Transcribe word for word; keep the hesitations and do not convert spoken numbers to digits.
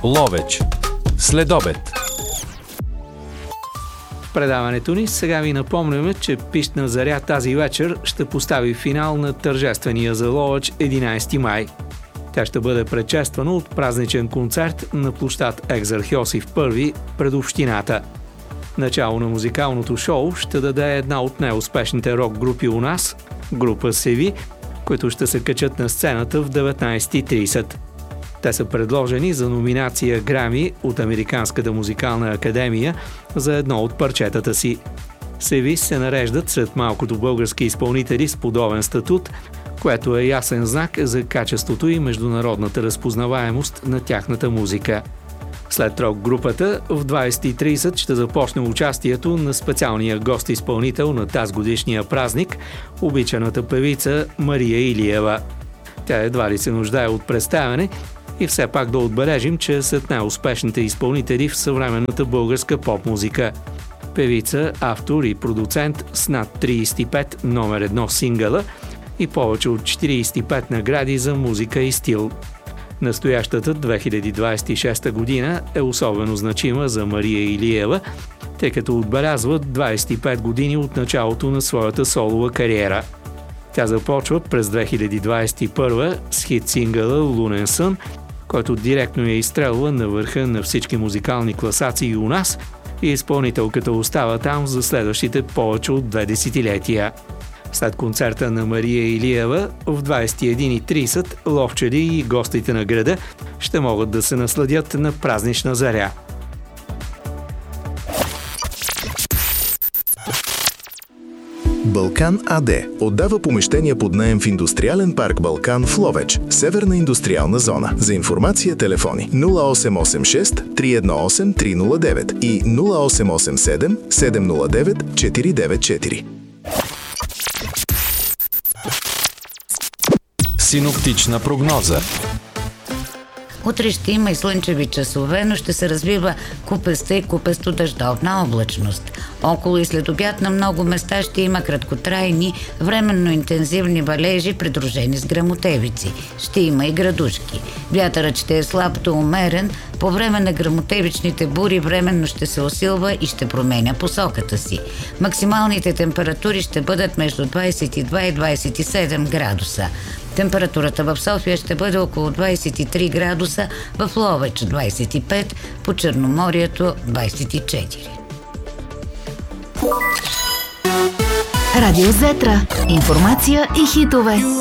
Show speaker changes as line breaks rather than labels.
Ловеч. Следобед.
В предаването ни сега ви напомняме, че Пищна заря тази вечер ще постави финал на тържествения за Ловеч единайсети май. Тя ще бъде предшествана от празничен концерт на площад Екзарх първи пред общината. Начало на музикалното шоу ще даде една от най-успешните рок групи у нас, група Севи, които ще се качат на сцената в деветнайсет и трийсет. Те са предложени за номинация Грами от Американската музикална академия за едно от парчетата си. Севи се нареждат сред малкото български изпълнители с подобен статут, което е ясен знак за качеството и международната разпознаваемост на тяхната музика. След рок-групата в двайсет и трийсет ще започне участието на специалния гост-изпълнител на тазгодишния празник, обичаната певица Мария Илиева. Тя едва ли се нуждае от представяне и все пак да отбележим, че е сред най-успешните изпълнители в съвременната българска поп-музика. Певица, автор и продуцент с над трийсет и пет номер едно сингъла и повече от четирийсет и пет награди за музика и стил. Настоящата две хиляди двайсет и шеста година е особено значима за Мария Илиева, тъй като отбелязва двайсет и пет години от началото на своята солова кариера. Тя започва през две хиляди двайсет и първа с хит-сингъла «Лунен сън», който директно я изстрелва на върха на всички музикални класации у нас и изпълнителката остава там за следващите повече от две десетилетия. След концерта на Мария Илиева в двайсет и една и трийсет ловчери и гостите на града ще могат да се насладят на празнична заря.
Балкан АД отдава помещения под наем в индустриален парк Балкан в Ловеч, Северна индустриална зона. За информация телефони нула осем осем шест три едно осем три нула девет и нула осем осем седем седем нула девет четири девет четири.
Синоптична прогноза.
Утре ще има и слънчеви часове, но ще се развива купеста и купесто дъждовна облачност. Около и след обяд на много места ще има краткотрайни, временно интензивни валежи, придружени с гръмотевици. Ще има и градушки. Вятърът ще е слаб до умерен. По време на гръмотевичните бури временно ще се усилва и ще променя посоката си. Максималните температури ще бъдат между двайсет и два и двайсет и седем градуса. Температурата в София ще бъде около двайсет и три градуса, в Ловеч двайсет и пет, по Черноморието двайсет и четири.
Радио Зетра. Информация и хитове.